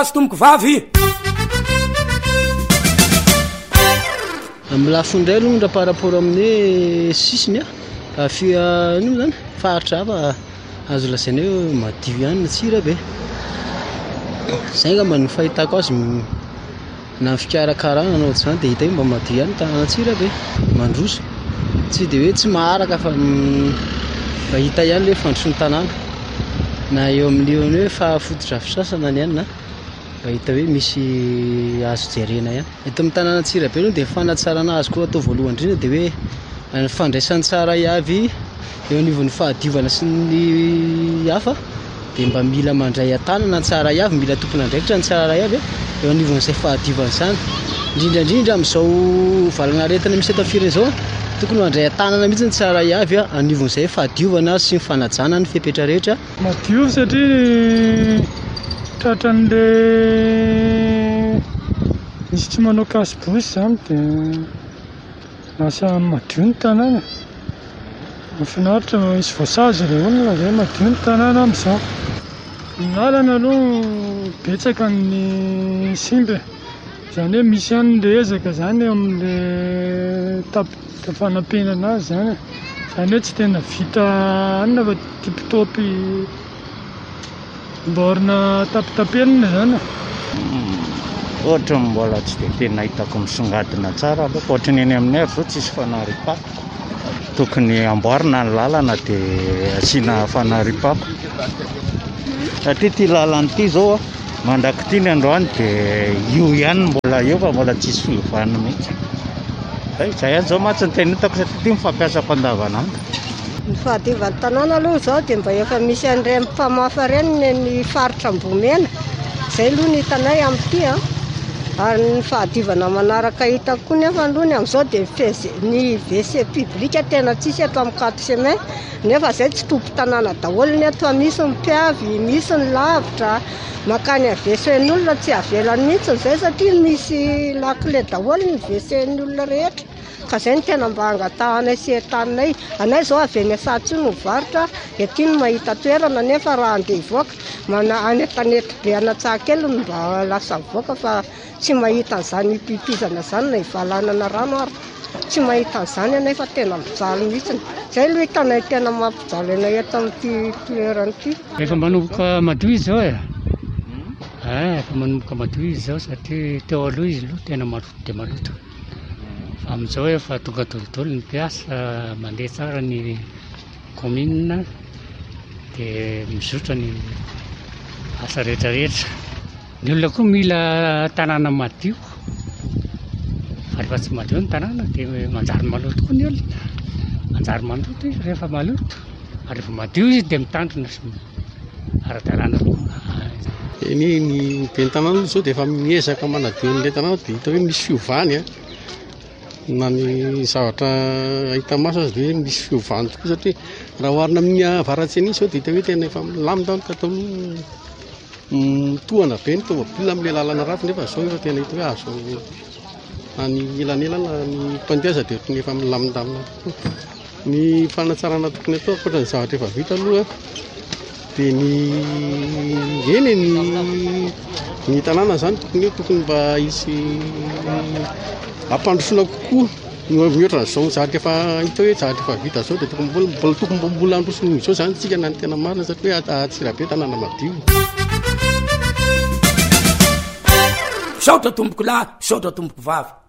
tomboko vavy amin'ny lafindray aloha ndra par rapport amin'ny sisiny io zany faritra hafa azo lasaina hoe madio ihany na tsira be zay ngamba ny fahitako azy na fikarakarana anao zany dia hita hoe mba madio ihany tanàna tsira be mandroso tsy dia hoe tsy maharaka fa mba hita ihany le fandroso'ny tanàna na eo amin'ny hoe fahafototra fisasana ny ihany na mba hita hoe misy azo jerena ihany. Eto amin'ny tanàna Tsirabe aloha dia fanatsarana azy koa atao voalohany indrindra dia hoe ny fandraisany tsara avy eo anivon'ny fahadiovana sy ny hafa dia mba mila mandray an-tanana ny tsara avy, mila tompona andraikitra ny tsara avy eo anivon'izay fahadiovana izany, indrindrandrindra amin'izao valana aretina misy eto fireny izao tokony mandray an-tanana mihitsy ny tsara avy anivon'izay fahadiovana sy ny fanajana ny fepetra rehetra. Madio satria tratran'le misy tsy manao kasibosy zany dia lasa madio ny tanàna. Mahafinaritra misy voasazy ilay olona izay madio ny tanàna amin'izao. Ny lalana aloha betsaka ny simba, izany hoe misy ihany le ezaka izany eo amin'le fanampenana azy zany. Izany hoe tsy tena vita anona fa tipitopy mborina tapitapenina zany. Ohatra mbola tsy dia tena hitako misongadina tsara aloha ohatra ny eny amin'ny ary zao tsisy fanariam-pako. Tokony amboarina ny lalana dia asiana fanariam-pako. Satria ity lalana ity zao mandraky ity ny androany dia io ihany mbola eo fa mbola tsisy fiovana mihitsy. Izay ihany zao matsy ny tena hitako satria ity mifampiasako andavanandro. Ny fahadiovan'ny tanàna aloha zao dia mba efa misy an'ireny mpamafa ireny ny faritra Ambomena. Izay aloha ny hitanay amin'ity ary ny fahadiovana manaraka hitako koa nefa aloha ny amin'izao dia ny WC publique tena tsisy eto amin'ny 4 semaine nefa izay tsy tompo tanàna daholo ny eto, misy ny mpiavy, misy ny lavitra, makany WC-n'olona tsy avelany mihitsy izay satria misy lakile daholo ny WC-n'olona rehetra. Ka izay ny tena mba angatahanay sy entaninay. Anay izao avy eny Sahatsy no mivarotra, ety no mahita toerana nefa raha andeha hivoaka anetanety be Anatsahakely no mba lasa mivoaka fa tsy mahita an'izany pipizana izany na hivalanana rano ary tsy mahita an'izany anay fa tena mijaly mihitsy. Izay aloha hitanay tena mampijaly anay eto amin'ity toerana ity. Efa manomboka madio izy zao efa manomboka madio izy zao satria teo aloha izy aloha tena maloto dia maloto. Amin'izao efa tonga dolodolo ny mpiasa, mandeha tsara ny commune dia mizotra ny asa rehetrarehetra. Ny olona koa mila tanàna madio. Fa rehefa tsy madio ny tanàna dia manjary maloto koa ny olona. Manjary maloto izy rehefa maloto. Ary rehefa madio izy dia mitandrina sy ara-dalàna koa. Ny ben'ny tanàna zao dia efa miezaka manadio an'ilay tanàna dia hita hoe misy fiovany na ny zavatra ahita maso azy dia misy fiovany tokoa satria raha oharina amin'ny avaratsy an'iny zao dia hita hoe tena efa milamina katao mitohana be ny tômôbilina amin'ilay lalana ratsy nefa zao efa tena hita hoe azo any elanelana ny mpandeha dia tena efa milamindamina tokoa. Ny fanatsarana tokony atao ankoatra ny zavatra efa vita aloha dia ny tanàna zany tokony mba hisy ampandrosoana kokoa mihoatra n'izao zavatra efa hita hoe zavatra efa vita zao dia tokony mbola androsony izao zany tsika na ny tena marina satria hoe Tsirabe tanàna madio. Saotra tomboko lahy, saotra tomboko vavy.